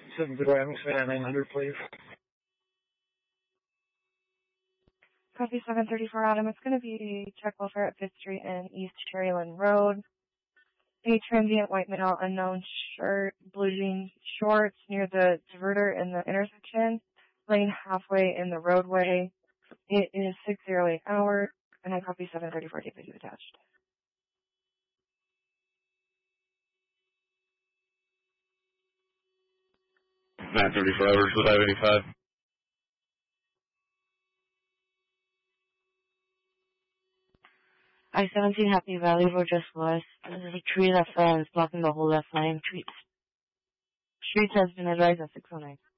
70 Amsterdam 900, please. Copy 734 Adam. It's going to be check welfare at 5th Street and East Cherryland Road. A transient white male, unknown shirt, blue jeans, shorts near the diverter in the intersection, laying halfway in the roadway. It is 6:08 hours, and I copy 734 DPD attached. 934 hours to 585. I-17 Happy Valley Road just west. There's a tree that fell and is blocking the whole left lane. Street has been advised at 609.